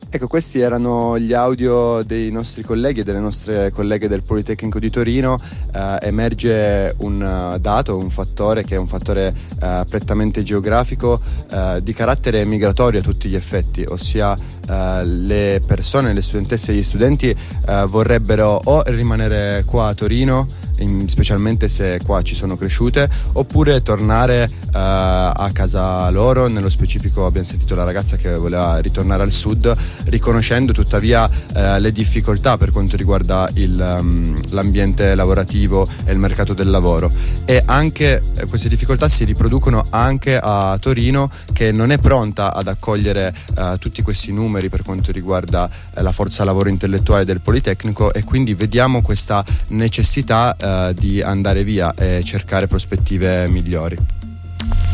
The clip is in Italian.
Ecco, questi erano gli audio dei nostri colleghi e delle nostre colleghe del Politecnico di Torino. Emerge un dato, un fattore che è un fattore prettamente geografico, di carattere migratorio a tutti gli effetti, ossia le persone, le studentesse e gli studenti vorrebbero o rimanere qua a Torino, specialmente se qua ci sono cresciute, oppure tornare a casa loro. Nello specifico abbiamo sentito la ragazza che voleva ritornare al sud, riconoscendo tuttavia le difficoltà per quanto riguarda l'ambiente lavorativo e il mercato del lavoro, e anche queste difficoltà si riproducono anche a Torino, che non è pronta ad accogliere tutti questi numeri per quanto riguarda la forza lavoro intellettuale del Politecnico, e quindi vediamo questa necessità di andare via e cercare prospettive migliori.